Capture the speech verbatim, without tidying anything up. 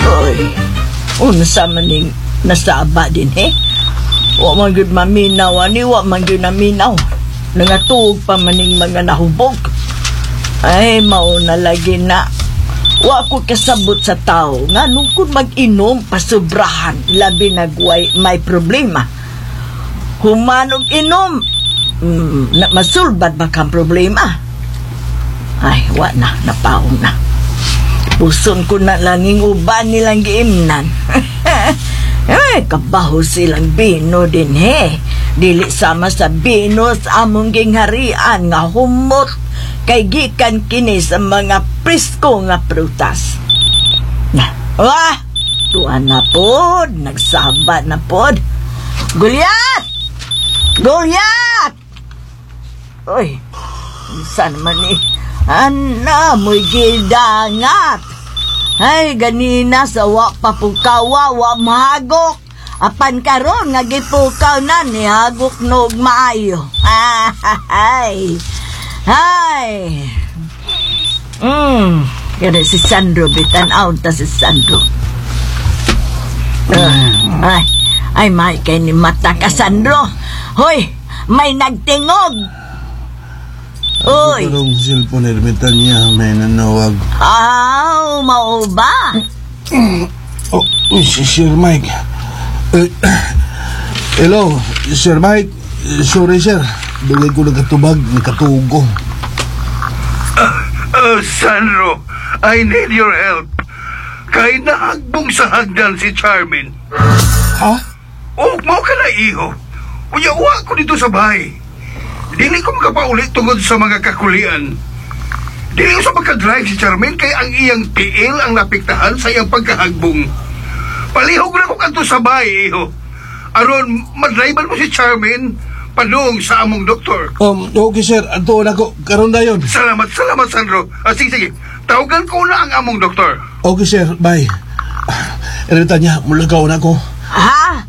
Oy, unsa maning nasaba din eh. Wa man gyud maminaw ani, wa man gyud naminaw. Nangatuog pa maning mga nahubog. Ay, mauna lagi na. Wa ko kasabot sa tao nga nung kung mag-inom pasubrahan, labi nagway may problema. Humanog inom, mm, na masulbad ba kang problema? Ay, wa na, napaong na. Puson ko na langing uban nilang giimnan. Ay, kabaho silang bino din he. Dili sama sa bino sa among gingharian nga humot kay gikan kini sa mga presko nga prutas. Na, wah! Tuan na pod, nagsaba na pod. Gulyat! Gulyat! Uy, saan man ni? Ana, mo'y gidangat. Ay, ganina sa wa papukawa, wa mahagok. Apan karon nga gipukaw na ni hagok nog maayo. Ay, ay. Hmm, kaya si Sandro, bitan-aw ta si Sandro. Uh, ay, ay, may kay ni mata ka, Sandro. Hoy, may nagtingog. Uy. Ako karong cellphone ermitan niya, may nanawag. Aw, mao ba? Oh, si Sir Mike. Uh, hello, Sir Mike. Uh, sorry, sir. Dugay ko nagkatubag, nagkatugo. Uh, uh, Sandro, I need your help. Kay nahagbong sa hagdan si Charmin. Ha? O, mau ka na, iho. Uya-uwa ko dito sa bahay. Dili ko makapaulit tungod sa mga kakulian. Dili ko sa pagka-drive si Charmin kay ang iyang tiil ang napiktahan sa iyang pagkahagbong. Palihog na ko kanto sa bahay, iho. Aron, madriban mo si Charmin padung sa among doktor. Um, okay, sir. Anto na ko. Karon na yun. Salamat, salamat, Sandro. Ah, sige, sige. Tawagan ko na ang among doktor. Okay, sir. Bye. Ermitan niya, mulagaw na ko. Ha?